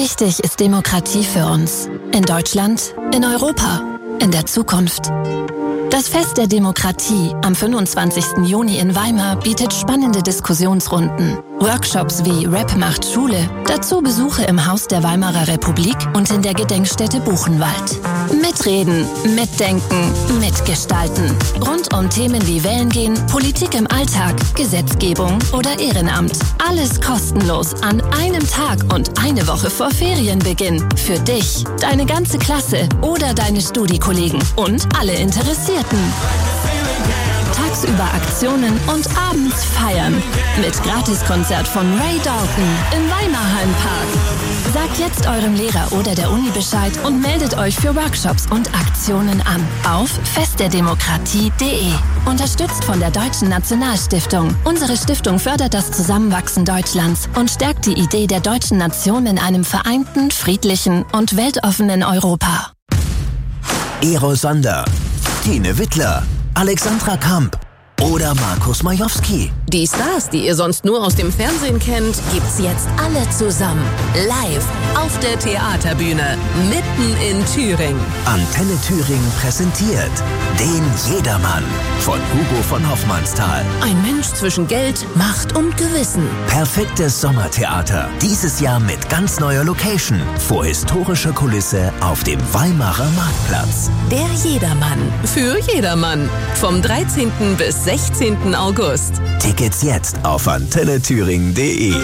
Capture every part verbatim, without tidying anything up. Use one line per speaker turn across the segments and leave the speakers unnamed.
Wie wichtig ist Demokratie für uns? In Deutschland, in Europa, in der Zukunft. Das Fest der Demokratie am fünfundzwanzigsten Juni in Weimar bietet spannende Diskussionsrunden, Workshops wie Rap macht Schule, dazu Besuche im Haus der Weimarer Republik und in der Gedenkstätte Buchenwald. Mitreden, mitdenken, mitgestalten. Rund um Themen wie Wählen gehen, Politik im Alltag, Gesetzgebung oder Ehrenamt. Alles kostenlos an einem Tag und eine Woche vor Ferienbeginn. Für dich, deine ganze Klasse oder deine Studiekollegen und alle Interessierten. Tagsüber Aktionen und abends feiern. Mit Gratiskonzert von Ray Dalton im Weimarhallen Park. Sagt jetzt eurem Lehrer oder der Uni Bescheid und meldet euch für Workshops und Aktionen an. Auf festderdemokratie punkt de. Unterstützt von der Deutschen Nationalstiftung. Unsere Stiftung fördert das Zusammenwachsen Deutschlands und stärkt die Idee der deutschen Nation in einem vereinten, friedlichen und weltoffenen Europa.
Ero Sander, Tine Wittler, Alexandra Kamp oder Markus Majowski.
Die Stars, die ihr sonst nur aus dem Fernsehen kennt, gibt's jetzt alle zusammen. Live auf der Theaterbühne, mitten in Thüringen.
Antenne Thüringen präsentiert Den Jedermann von Hugo von Hoffmannsthal.
Ein Mensch zwischen Geld, Macht und Gewissen.
Perfektes Sommertheater. Dieses Jahr mit ganz neuer Location. Vor historischer Kulisse auf dem Weimarer Marktplatz.
Der Jedermann. Für jedermann. Vom dreizehnten bis sechzehnten August.
Tickets jetzt auf antenne thüringen punkt de.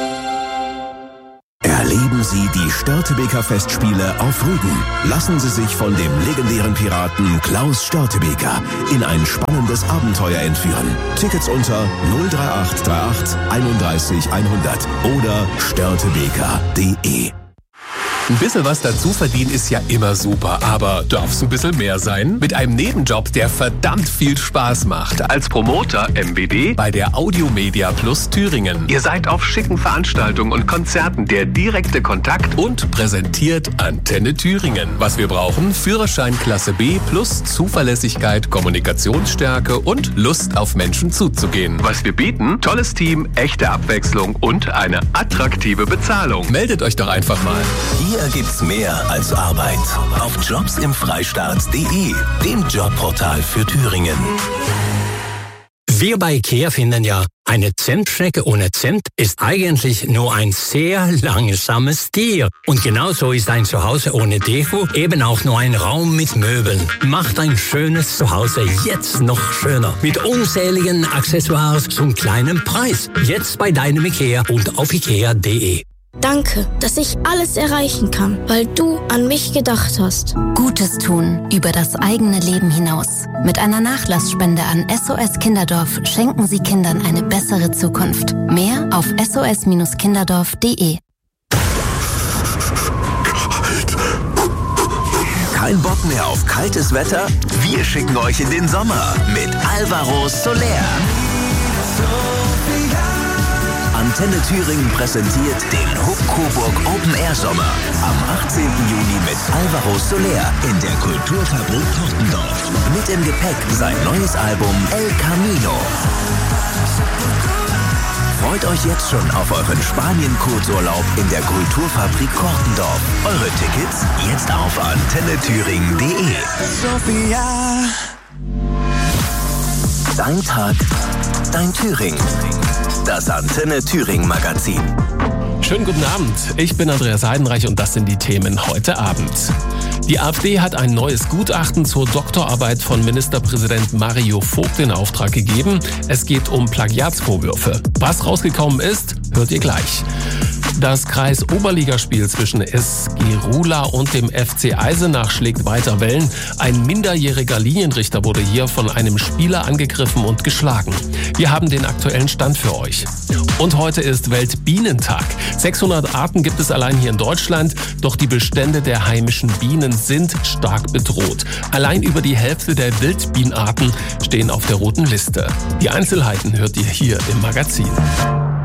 Erleben Sie die Störtebeker Festspiele auf Rügen. Lassen Sie sich von dem legendären Piraten Klaus Störtebeker in ein spannendes Abenteuer entführen. Tickets unter null drei acht drei acht einunddreißig hundert oder störtebeker punkt de.
Ein bisschen was dazu verdienen ist ja immer super, aber darf's ein bisschen mehr sein? Mit einem Nebenjob, der verdammt viel Spaß macht. Als Promoter M B D bei der Audiomedia Plus Thüringen. Ihr seid auf schicken Veranstaltungen und Konzerten der direkte Kontakt und präsentiert Antenne Thüringen. Was wir brauchen? Führerschein Klasse B plus Zuverlässigkeit, Kommunikationsstärke und Lust auf Menschen zuzugehen. Was wir bieten? Tolles Team, echte Abwechslung und eine attraktive Bezahlung. Meldet euch doch einfach mal.
Hier gibt's mehr als Arbeit. Auf jobs im freistaat punkt de, dem Jobportal für Thüringen.
Wir bei IKEA finden ja, eine Zentstrecke ohne Zent ist eigentlich nur ein sehr langsames Tier. Und genauso ist ein Zuhause ohne Deko eben auch nur ein Raum mit Möbeln. Macht ein schönes Zuhause jetzt noch schöner. Mit unzähligen Accessoires zum kleinen Preis. Jetzt bei deinem IKEA und auf ikea punkt de.
Danke, dass ich alles erreichen kann, weil du an mich gedacht hast.
Gutes tun über das eigene Leben hinaus. Mit einer Nachlassspende an S O S Kinderdorf schenken Sie Kindern eine bessere Zukunft. Mehr auf s o s kinderdorf punkt de.
Kein Bock mehr auf kaltes Wetter? Wir schicken euch in den Sommer mit Alvaro Soler. Antenne Thüringen präsentiert den Huck Coburg Open Air Sommer am achtzehnten Juni mit Alvaro Soler in der Kulturfabrik Kortendorf. Mit im Gepäck sein neues Album El Camino. Freut euch jetzt schon auf euren Spanien-Kurzurlaub in der Kulturfabrik Kortendorf. Eure Tickets jetzt auf antenne thüringen punkt de. Sophia. Dein Tag, dein Thüringen. Das Antenne Thüringen Magazin.
Schönen guten Abend, ich bin Andreas Heidenreich und das sind die Themen heute Abend. Die AfD hat ein neues Gutachten zur Doktorarbeit von Ministerpräsident Mario Vogt in Auftrag gegeben. Es geht um Plagiatsvorwürfe. Was rausgekommen ist, hört ihr gleich. Das Kreis-Oberligaspiel zwischen S G Rula und dem F C Eisenach schlägt weiter Wellen. Ein minderjähriger Linienrichter wurde hier von einem Spieler angegriffen und geschlagen. Wir haben den aktuellen Stand für euch. Und heute ist Weltbienentag. sechshundert Arten gibt es allein hier in Deutschland, doch die Bestände der heimischen Bienen sind stark bedroht. Allein über die Hälfte der Wildbienenarten stehen auf der roten Liste. Die Einzelheiten hört ihr hier im Magazin.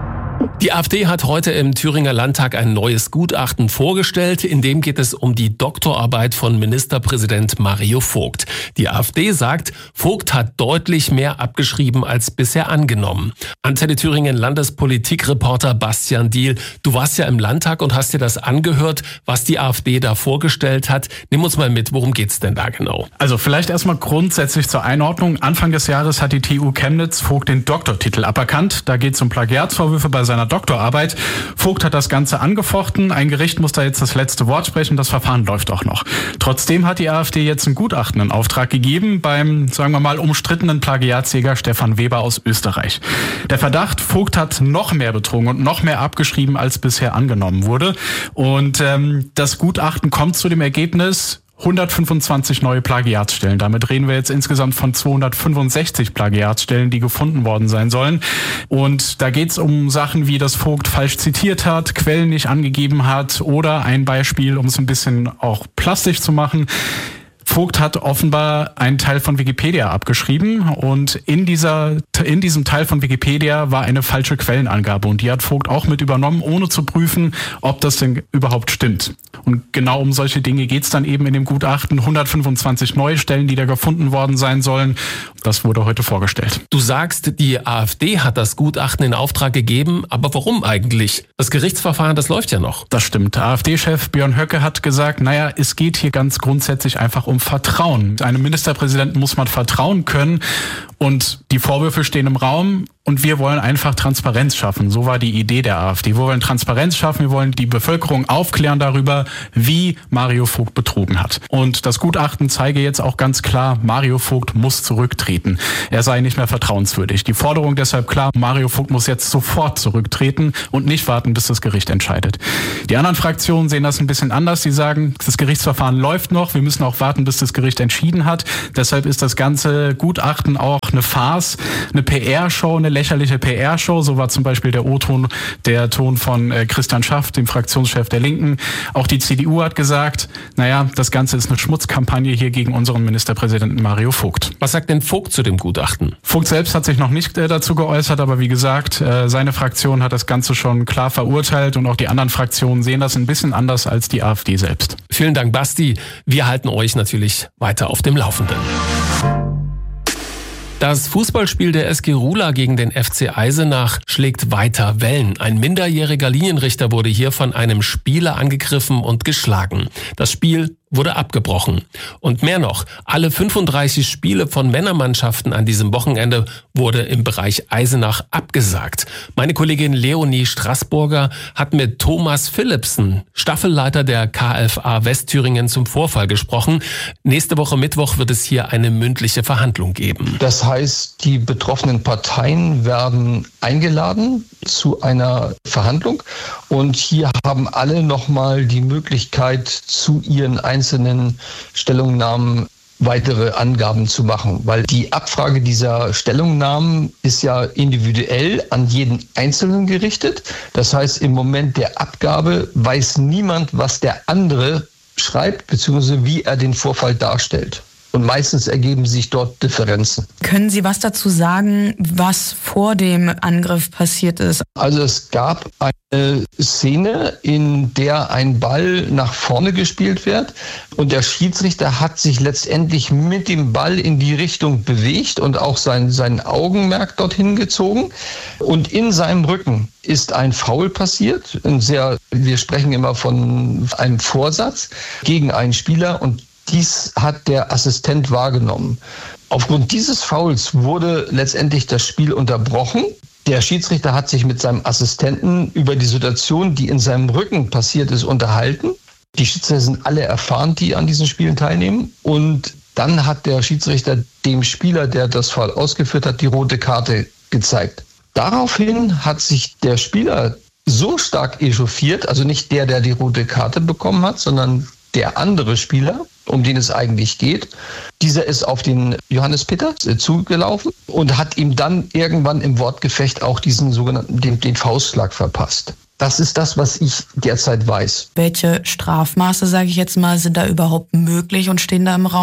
Die AfD hat heute im Thüringer Landtag ein neues Gutachten vorgestellt. In dem geht es um die Doktorarbeit von Ministerpräsident Mario Vogt. Die AfD sagt, Vogt hat deutlich mehr abgeschrieben als bisher angenommen. Antenne Thüringen Landespolitikreporter Bastian Diehl, du warst ja im Landtag und hast dir das angehört, was die AfD da vorgestellt hat. Nimm uns mal mit, worum geht's denn da genau?
Also vielleicht erstmal grundsätzlich zur Einordnung. Anfang des Jahres hat die T U Chemnitz Vogt den Doktortitel aberkannt. Da geht es um Plagiatsvorwürfe bei seiner Doktorarbeit. Vogt hat das Ganze angefochten. Ein Gericht muss da jetzt das letzte Wort sprechen. Das Verfahren läuft auch noch. Trotzdem hat die AfD jetzt ein Gutachten in Auftrag gegeben beim, sagen wir mal, umstrittenen Plagiatsjäger Stefan Weber aus Österreich. Der Verdacht, Vogt hat noch mehr betrogen und noch mehr abgeschrieben, als bisher angenommen wurde. Und ähm, das Gutachten kommt zu dem Ergebnis, hundertfünfundzwanzig neue Plagiatsstellen. Damit reden wir jetzt insgesamt von zweihundertfünfundsechzig Plagiatsstellen, die gefunden worden sein sollen. Und da geht es um Sachen wie, dass Vogt falsch zitiert hat, Quellen nicht angegeben hat oder ein Beispiel, um es ein bisschen auch plastisch zu machen. Vogt hat offenbar einen Teil von Wikipedia abgeschrieben und in dieser in diesem Teil von Wikipedia war eine falsche Quellenangabe und die hat Vogt auch mit übernommen, ohne zu prüfen, ob das denn überhaupt stimmt. Und genau um solche Dinge geht's dann eben in dem Gutachten. hundertfünfundzwanzig neue Stellen, die da gefunden worden sein sollen. Das wurde heute vorgestellt.
Du sagst, die AfD hat das Gutachten in Auftrag gegeben, aber warum eigentlich? Das Gerichtsverfahren, das läuft ja noch.
Das stimmt. AfD-Chef Björn Höcke hat gesagt, naja, es geht hier ganz grundsätzlich einfach um Vertrauen. Einem Ministerpräsidenten muss man vertrauen können und die Vorwürfe stehen im Raum. Und wir wollen einfach Transparenz schaffen. So war die Idee der AfD. Wir wollen Transparenz schaffen. Wir wollen die Bevölkerung aufklären darüber, wie Mario Vogt betrogen hat. Und das Gutachten zeige jetzt auch ganz klar, Mario Vogt muss zurücktreten. Er sei nicht mehr vertrauenswürdig. Die Forderung deshalb klar, Mario Vogt muss jetzt sofort zurücktreten und nicht warten, bis das Gericht entscheidet. Die anderen Fraktionen sehen das ein bisschen anders. Sie sagen, das Gerichtsverfahren läuft noch. Wir müssen auch warten, bis das Gericht entschieden hat. Deshalb ist das ganze Gutachten auch eine Farce, eine P R-Show, eine lächerliche P R-Show. So war zum Beispiel der O-Ton, der Ton von äh, Christian Schaff, dem Fraktionschef der Linken. Auch die C D U hat gesagt, naja, das Ganze ist eine Schmutzkampagne hier gegen unseren Ministerpräsidenten Mario Vogt.
Was sagt denn Vogt zu dem Gutachten?
Vogt selbst hat sich noch nicht äh, dazu geäußert, aber wie gesagt, äh, seine Fraktion hat das Ganze schon klar verurteilt und auch die anderen Fraktionen sehen das ein bisschen anders als die AfD selbst.
Vielen Dank, Basti. Wir halten euch natürlich weiter auf dem Laufenden. Das Fußballspiel der S G Rula gegen den F C Eisenach schlägt weiter Wellen. Ein minderjähriger Linienrichter wurde hier von einem Spieler angegriffen und geschlagen. Das Spiel wurde abgebrochen. Und mehr noch, alle fünfunddreißig Spiele von Männermannschaften an diesem Wochenende wurde im Bereich Eisenach abgesagt. Meine Kollegin Leonie Straßburger hat mit Thomas Philipsen, Staffelleiter der K F A Westthüringen, zum Vorfall gesprochen. Nächste Woche Mittwoch wird es hier eine mündliche Verhandlung geben.
Das heißt, die betroffenen Parteien werden eingeladen zu einer Verhandlung und hier haben alle nochmal die Möglichkeit, zu ihren einzelnen Stellungnahmen weitere Angaben zu machen, weil die Abfrage dieser Stellungnahmen ist ja individuell an jeden Einzelnen gerichtet. Das heißt, im Moment der Abgabe weiß niemand, was der andere schreibt, beziehungsweise wie er den Vorfall darstellt. Und meistens ergeben sich dort Differenzen.
Können Sie was dazu sagen, was vor dem Angriff passiert ist?
Also es gab eine Szene, in der ein Ball nach vorne gespielt wird und der Schiedsrichter hat sich letztendlich mit dem Ball in die Richtung bewegt und auch sein, sein Augenmerk dorthin gezogen. Und in seinem Rücken ist ein Foul passiert. Ein sehr, wir sprechen immer von einem Vorsatz gegen einen Spieler und dies hat der Assistent wahrgenommen. Aufgrund dieses Fouls wurde letztendlich das Spiel unterbrochen. Der Schiedsrichter hat sich mit seinem Assistenten über die Situation, die in seinem Rücken passiert ist, unterhalten. Die Schiedsrichter sind alle erfahren, die an diesen Spielen teilnehmen. Und dann hat der Schiedsrichter dem Spieler, der das Foul ausgeführt hat, die rote Karte gezeigt. Daraufhin hat sich der Spieler so stark echauffiert, also nicht der, der die rote Karte bekommen hat, sondern der andere Spieler, um den es eigentlich geht. Dieser ist auf den Johannes Peters zugelaufen und hat ihm dann irgendwann im Wortgefecht auch diesen sogenannten, den, den Faustschlag verpasst. Das ist das, was ich derzeit weiß.
Welche Strafmaße, sage ich jetzt mal, sind da überhaupt möglich und stehen da im Raum?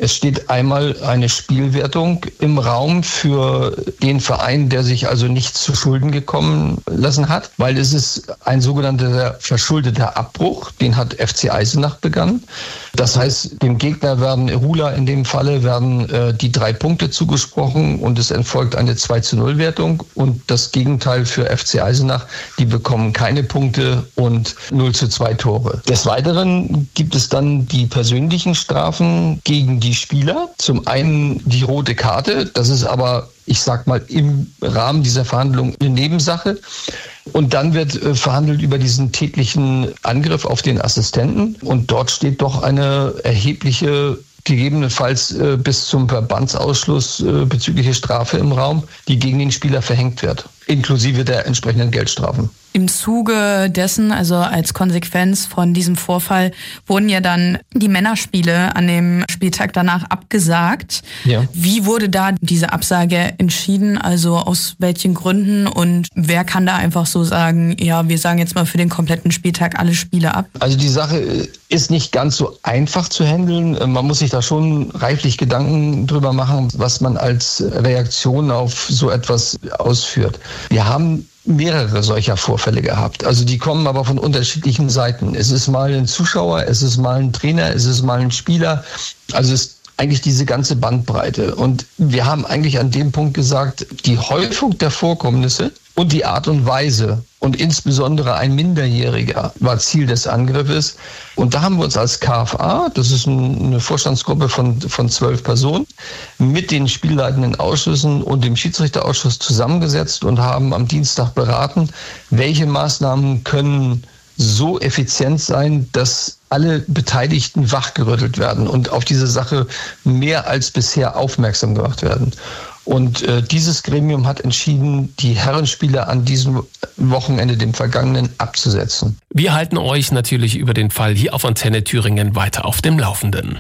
Es steht einmal eine Spielwertung im Raum für den Verein, der sich also nicht zu Schulden gekommen lassen hat, weil es ist ein sogenannter verschuldeter Abbruch, den hat F C Eisenach begangen. Das heißt, dem Gegner werden, Rula in dem Falle, werden äh, die drei Punkte zugesprochen und es entfolgt eine zwei zu null Wertung und das Gegenteil für F C Eisenach, die bekommen keine Punkte und null zu zwei Tore. Des Weiteren gibt es dann die persönlichen Strafen gegen die Spieler. Zum einen die rote Karte, das ist aber, ich sag mal, im Rahmen dieser Verhandlung eine Nebensache. Und dann wird äh, verhandelt über diesen tätlichen Angriff auf den Assistenten. Und dort steht doch eine erhebliche, gegebenenfalls äh, bis zum Verbandsausschluss äh, bezügliche Strafe im Raum, die gegen den Spieler verhängt wird, inklusive der entsprechenden Geldstrafen.
Im Zuge dessen, also als Konsequenz von diesem Vorfall, wurden ja dann die Männerspiele an dem Spieltag danach abgesagt. Ja. Wie wurde da diese Absage entschieden? Also aus welchen Gründen? Und wer kann da einfach so sagen, ja, wir sagen jetzt mal für den kompletten Spieltag alle Spiele ab?
Also die Sache ist nicht ganz so einfach zu handeln. Man muss sich da schon reiflich Gedanken drüber machen, was man als Reaktion auf so etwas ausführt. Wir haben mehrere solcher Vorfälle gehabt. Also die kommen aber von unterschiedlichen Seiten. Es ist mal ein Zuschauer, es ist mal ein Trainer, es ist mal ein Spieler. Also es ist eigentlich diese ganze Bandbreite. Und wir haben eigentlich an dem Punkt gesagt, die Häufung der Vorkommnisse und die Art und Weise und insbesondere ein Minderjähriger war Ziel des Angriffes. Und da haben wir uns als K F A, das ist eine Vorstandsgruppe von, von zwölf Personen, mit den spielleitenden Ausschüssen und dem Schiedsrichterausschuss zusammengesetzt und haben am Dienstag beraten, welche Maßnahmen können so effizient sein, dass alle Beteiligten wachgerüttelt werden und auf diese Sache mehr als bisher aufmerksam gemacht werden. Und äh, dieses Gremium hat entschieden, die Herrenspiele an diesem Wochenende, dem vergangenen, abzusetzen.
Wir halten euch natürlich über den Fall hier auf Antenne Thüringen weiter auf dem Laufenden.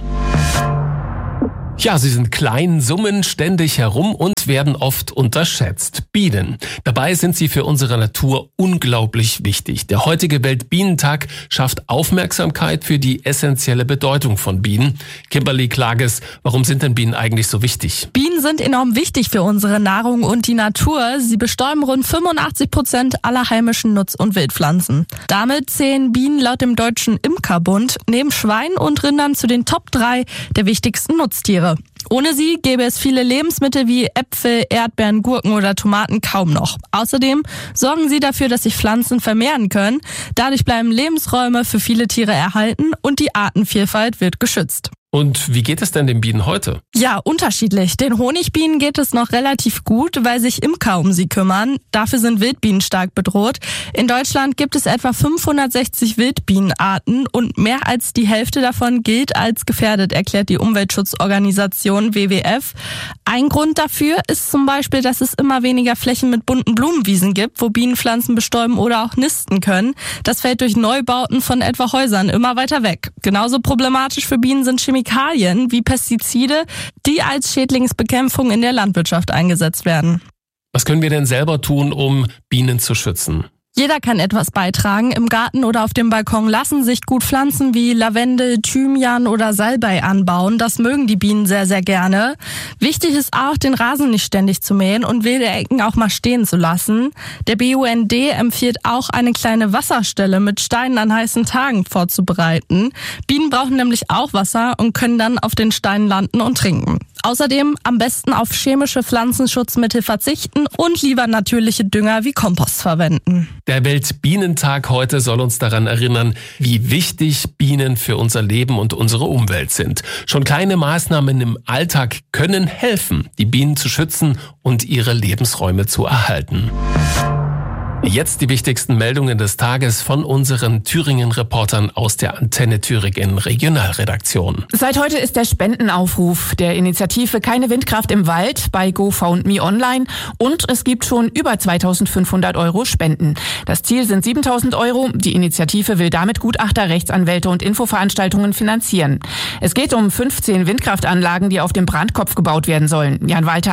Ja, sie sind klein, summen ständig herum und werden oft unterschätzt. Bienen. Dabei sind sie für unsere Natur unglaublich wichtig. Der heutige Weltbienentag schafft Aufmerksamkeit für die essentielle Bedeutung von Bienen. Kimberly Klages, warum sind denn Bienen eigentlich so wichtig?
Bienen sind enorm wichtig für unsere Nahrung und die Natur. Sie bestäuben rund fünfundachtzig Prozent aller heimischen Nutz- und Wildpflanzen. Damit zählen Bienen laut dem Deutschen Imkerbund neben Schweinen und Rindern zu den Top drei der wichtigsten Nutztiere. Ohne sie gäbe es viele Lebensmittel wie Äpfel, Erdbeeren, Gurken oder Tomaten kaum noch. Außerdem sorgen sie dafür, dass sich Pflanzen vermehren können. Dadurch bleiben Lebensräume für viele Tiere erhalten und die Artenvielfalt wird geschützt.
Und wie geht es denn den Bienen heute?
Ja, unterschiedlich. Den Honigbienen geht es noch relativ gut, weil sich Imker um sie kümmern. Dafür sind Wildbienen stark bedroht. In Deutschland gibt es etwa fünfhundertsechzig Wildbienenarten und mehr als die Hälfte davon gilt als gefährdet, erklärt die Umweltschutzorganisation W W F. Ein Grund dafür ist zum Beispiel, dass es immer weniger Flächen mit bunten Blumenwiesen gibt, wo Bienen Pflanzen bestäuben oder auch nisten können. Das fällt durch Neubauten von etwa Häusern immer weiter weg. Genauso problematisch für Bienen sind Chemikalien. Chemikalien wie Pestizide, die als Schädlingsbekämpfung in der Landwirtschaft eingesetzt werden.
Was können wir denn selber tun, um Bienen zu schützen?
Jeder kann etwas beitragen. Im Garten oder auf dem Balkon lassen sich gut Pflanzen wie Lavendel, Thymian oder Salbei anbauen. Das mögen die Bienen sehr, sehr gerne. Wichtig ist auch, den Rasen nicht ständig zu mähen und wilde Ecken auch mal stehen zu lassen. Der B U N D empfiehlt auch, eine kleine Wasserstelle mit Steinen an heißen Tagen vorzubereiten. Bienen brauchen nämlich auch Wasser und können dann auf den Steinen landen und trinken. Außerdem am besten auf chemische Pflanzenschutzmittel verzichten und lieber natürliche Dünger wie Kompost verwenden.
Der Weltbienentag heute soll uns daran erinnern, wie wichtig Bienen für unser Leben und unsere Umwelt sind. Schon kleine Maßnahmen im Alltag können helfen, die Bienen zu schützen und ihre Lebensräume zu erhalten. Jetzt die wichtigsten Meldungen des Tages von unseren Thüringen-Reportern aus der Antenne Thüringen Regionalredaktion.
Seit heute ist der Spendenaufruf der Initiative Keine Windkraft im Wald bei GoFundMe online und es gibt schon über zweitausendfünfhundert Euro Spenden. Das Ziel sind siebentausend Euro. Die Initiative will damit Gutachter, Rechtsanwälte und Infoveranstaltungen finanzieren. Es geht um fünfzehn Windkraftanlagen, die auf dem Brandkopf gebaut werden sollen. Jan Walter.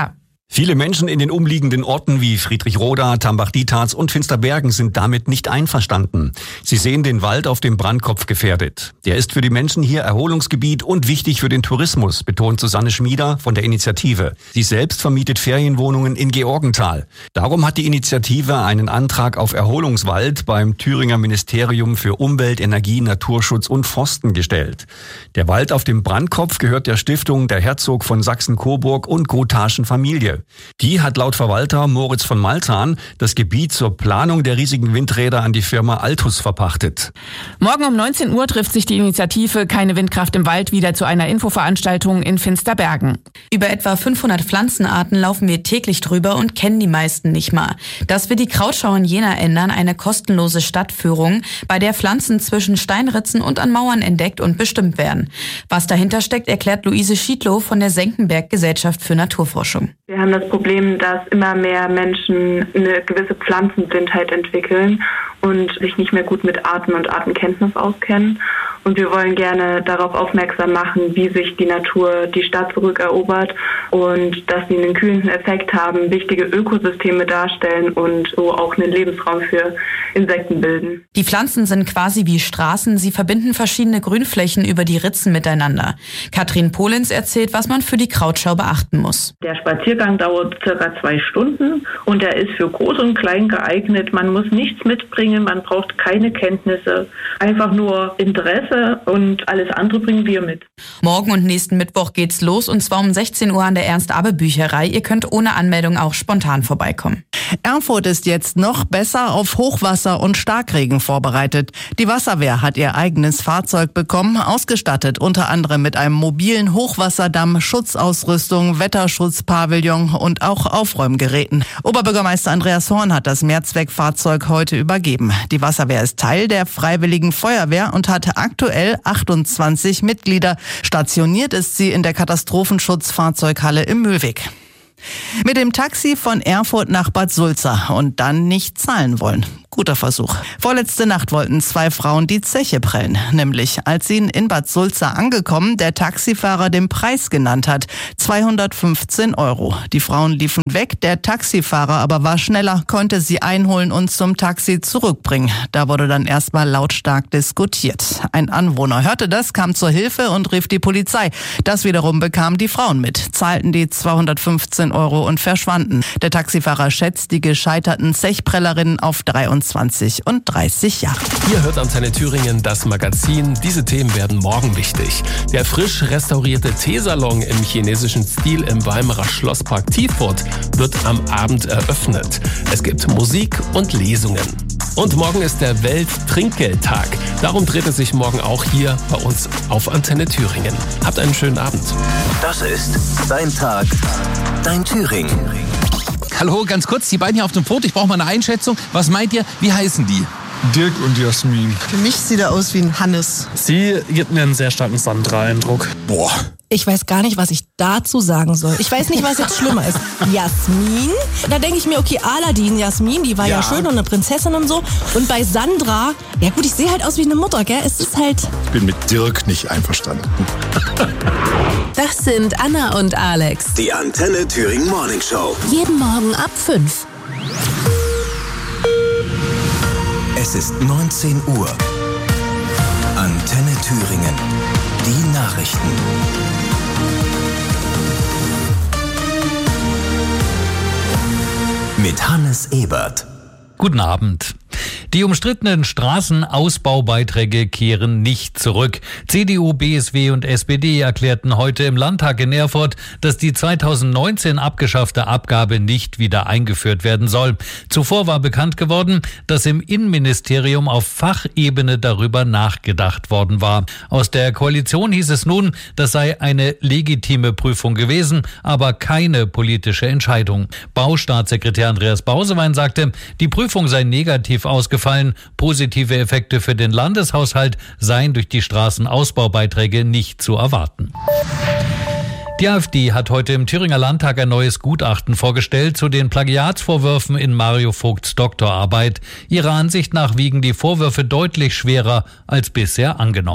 Viele Menschen in den umliegenden Orten wie Friedrichroda, Tambach-Dietharz und Finsterbergen sind damit nicht einverstanden. Sie sehen den Wald auf dem Brandkopf gefährdet. Der ist für die Menschen hier Erholungsgebiet und wichtig für den Tourismus, betont Susanne Schmieder von der Initiative. Sie selbst vermietet Ferienwohnungen in Georgenthal. Darum hat die Initiative einen Antrag auf Erholungswald beim Thüringer Ministerium für Umwelt, Energie, Naturschutz und Forsten gestellt. Der Wald auf dem Brandkopf gehört der Stiftung der Herzog von Sachsen-Coburg und Gothaschen Familie. Die hat laut Verwalter Moritz von Malzahn das Gebiet zur Planung der riesigen Windräder an die Firma Altus verpachtet.
Morgen um neunzehn Uhr trifft sich die Initiative Keine Windkraft im Wald wieder zu einer Infoveranstaltung in Finsterbergen.
Über etwa fünfhundert Pflanzenarten laufen wir täglich drüber und kennen die meisten nicht mal. Das will die Krautschau in Jena ändern, eine kostenlose Stadtführung, bei der Pflanzen zwischen Steinritzen und an Mauern entdeckt und bestimmt werden. Was dahinter steckt, erklärt Luise Schiedlow von der Senckenberg Gesellschaft für Naturforschung.
Wir haben das Problem, dass immer mehr Menschen eine gewisse Pflanzenblindheit entwickeln und sich nicht mehr gut mit Arten und Artenkenntnis auskennen. Und wir wollen gerne darauf aufmerksam machen, wie sich die Natur die Stadt zurückerobert und dass sie einen kühlenden Effekt haben, wichtige Ökosysteme darstellen und so auch einen Lebensraum für Insekten bilden.
Die Pflanzen sind quasi wie Straßen. Sie verbinden verschiedene Grünflächen über die Ritzen miteinander. Katrin Polenz erzählt, was man für die Krautschau beachten muss.
Der Spaziergang dauert circa zwei Stunden und er ist für Groß und Klein geeignet. Man muss nichts mitbringen, man braucht keine Kenntnisse, einfach nur Interesse und alles andere bringen wir mit.
Morgen und nächsten Mittwoch geht's los und zwar um sechzehn Uhr an der Ernst-Abbe-Bücherei. Ihr könnt ohne Anmeldung auch spontan vorbeikommen.
Erfurt ist jetzt noch besser auf Hochwasser und Starkregen vorbereitet. Die Wasserwehr hat ihr eigenes Fahrzeug bekommen, ausgestattet unter anderem mit einem mobilen Hochwasserdamm, Schutzausrüstung, Wetterschutzpavillon und auch Aufräumgeräten. Oberbürgermeister Andreas Horn hat das Mehrzweckfahrzeug heute übergeben. Die Wasserwehr ist Teil der Freiwilligen Feuerwehr und hat aktuell achtundzwanzig Mitglieder. Stationiert ist sie in der Katastrophenschutzfahrzeughalle im Mühlweg. Mit dem Taxi von Erfurt nach Bad Sulza und dann nicht zahlen wollen. Guter Versuch. Vorletzte Nacht wollten zwei Frauen die Zeche prellen. Nämlich, als ihnen in Bad Sulza angekommen, der Taxifahrer den Preis genannt hat. zweihundertfünfzehn Euro. Die Frauen liefen weg, der Taxifahrer aber war schneller, konnte sie einholen und zum Taxi zurückbringen. Da wurde dann erstmal lautstark diskutiert. Ein Anwohner hörte das, kam zur Hilfe und rief die Polizei. Das wiederum bekamen die Frauen mit, zahlten die zweihundertfünfzehn Euro und verschwanden. Der Taxifahrer schätzt die gescheiterten Zechprellerinnen auf dreiundzwanzig und dreißig Jahre.
Ihr hört Antenne Thüringen, das Magazin. Diese Themen werden morgen wichtig. Der frisch restaurierte Teesalon im chinesischen Stil im Weimarer Schlosspark Tiefurt wird am Abend eröffnet. Es gibt Musik und Lesungen. Und morgen ist der Welt-Trinkgeldtag. Darum dreht es sich morgen auch hier bei uns auf Antenne Thüringen. Habt einen schönen Abend.
Das ist dein Tag, dein Thüringen.
Hallo, ganz kurz, die beiden hier auf dem Foto, ich brauche mal eine Einschätzung. Was meint ihr, wie heißen die?
Dirk und Jasmin.
Für mich sieht er aus wie ein Hannes.
Sie gibt mir einen sehr starken Sandra-Eindruck.
Boah.
Ich weiß gar nicht, was ich dazu sagen soll. Ich weiß nicht, was jetzt schlimmer ist. Jasmin, da denke ich mir, okay, Aladdin, Jasmin, die war ja. ja schön und eine Prinzessin und so. Und bei Sandra, ja gut, ich sehe halt aus wie eine Mutter, gell? Es ist halt...
Ich bin mit Dirk nicht einverstanden.
Das sind Anna und Alex.
Die Antenne Thüringen Morning Show.
Jeden Morgen ab fünf.
Es ist neunzehn Uhr. Antenne Thüringen. Die Nachrichten. Mit Hannes Ebert.
Guten Abend. Die umstrittenen Straßenausbaubeiträge kehren nicht zurück. C D U, B S W und S P D erklärten heute im Landtag in Erfurt, dass die zweitausendneunzehn abgeschaffte Abgabe nicht wieder eingeführt werden soll. Zuvor war bekannt geworden, dass im Innenministerium auf Fachebene darüber nachgedacht worden war. Aus der Koalition hieß es nun, das sei eine legitime Prüfung gewesen, aber keine politische Entscheidung. Baustaatssekretär Andreas Bausewein sagte, die Prüfung sei negativ ausgefallen. Positive Effekte für den Landeshaushalt seien durch die Straßenausbaubeiträge nicht zu erwarten. Die AfD hat heute im Thüringer Landtag ein neues Gutachten vorgestellt zu den Plagiatsvorwürfen in Mario Vogts Doktorarbeit. Ihrer Ansicht nach wiegen die Vorwürfe deutlich schwerer als bisher angenommen.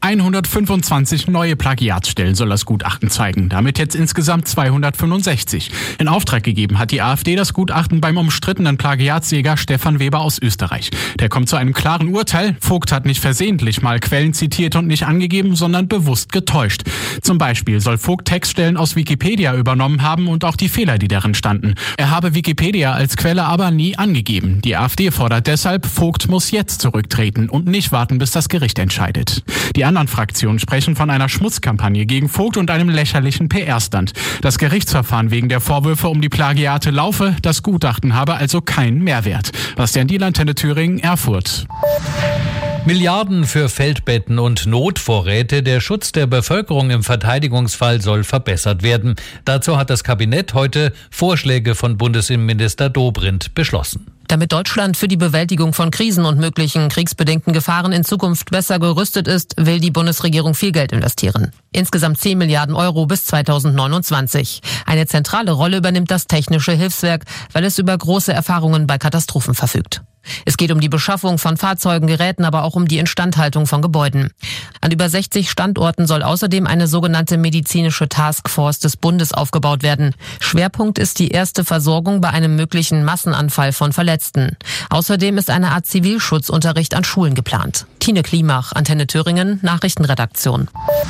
hundertfünfundzwanzig neue Plagiatsstellen soll das Gutachten zeigen, damit jetzt insgesamt zweihundertfünfundsechzig. In Auftrag gegeben hat die AfD das Gutachten beim umstrittenen Plagiatsjäger Stefan Weber aus Österreich. Der kommt zu einem klaren Urteil. Vogt hat nicht versehentlich mal Quellen zitiert und nicht angegeben, sondern bewusst getäuscht. Zum Beispiel soll Vogt Textstellen aus Wikipedia übernommen haben und auch die Fehler, die darin standen. Er habe Wikipedia als Quelle aber nie angegeben. Die AfD fordert deshalb, Vogt muss jetzt zurücktreten und nicht warten, bis das Gericht entscheidet. Die anderen Fraktionen sprechen von einer Schmutzkampagne gegen Vogt und einem lächerlichen P R-Stand. Das Gerichtsverfahren wegen der Vorwürfe um die Plagiate laufe, das Gutachten habe also keinen Mehrwert. Bastian Diel, Antenne Thüringen, Erfurt.
Milliarden für Feldbetten und Notvorräte. Der Schutz der Bevölkerung im Verteidigungsfall soll verbessert werden. Dazu hat das Kabinett heute Vorschläge von Bundesinnenminister Dobrindt beschlossen.
Damit Deutschland für die Bewältigung von Krisen und möglichen kriegsbedingten Gefahren in Zukunft besser gerüstet ist, will die Bundesregierung viel Geld investieren. Insgesamt zehn Milliarden Euro bis zweitausendneunundzwanzig. Eine zentrale Rolle übernimmt das Technische Hilfswerk, weil es über große Erfahrungen bei Katastrophen verfügt. Es geht um die Beschaffung von Fahrzeugen, Geräten, aber auch um die Instandhaltung von Gebäuden. An über sechzig Standorten soll außerdem eine sogenannte medizinische Taskforce des Bundes aufgebaut werden. Schwerpunkt ist die erste Versorgung bei einem möglichen Massenanfall von Verletzten. Außerdem ist eine Art Zivilschutzunterricht an Schulen geplant. Tine Klimach, Antenne Thüringen, Nachrichtenredaktion.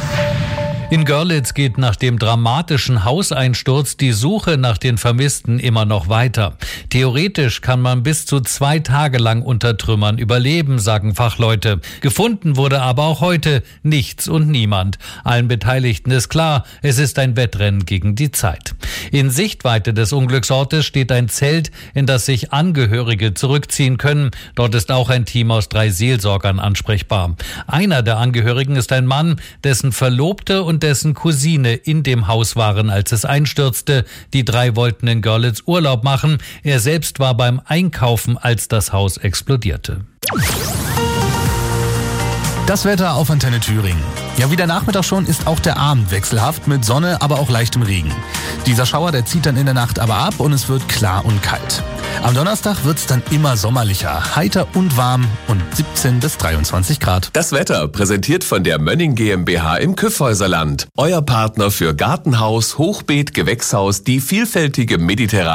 In Görlitz geht nach dem dramatischen Hauseinsturz die Suche nach den Vermissten immer noch weiter. Theoretisch kann man bis zu zwei Tage lang unter Trümmern überleben, sagen Fachleute. Gefunden wurde aber auch heute nichts und niemand. Allen Beteiligten ist klar, es ist ein Wettrennen gegen die Zeit. In Sichtweite des Unglücksortes steht ein Zelt, in das sich Angehörige zurückziehen können. Dort ist auch ein Team aus drei Seelsorgern ansprechbar. Einer der Angehörigen ist ein Mann, dessen Verlobte und dessen Cousine in dem Haus waren, als es einstürzte. Die drei wollten in Görlitz Urlaub machen. Er selbst war beim Einkaufen, als das Haus explodierte.
Das Wetter auf Antenne Thüringen. Ja, wie der Nachmittag schon ist auch der Abend wechselhaft mit Sonne, aber auch leichtem Regen. Dieser Schauer, der zieht dann in der Nacht aber ab und es wird klar und kalt. Am Donnerstag wird's dann immer sommerlicher, heiter und warm und siebzehn bis dreiundzwanzig Grad.
Das Wetter präsentiert von der Mönning GmbH im Kyffhäuserland. Euer Partner für Gartenhaus, Hochbeet, Gewächshaus, die vielfältige mediterrane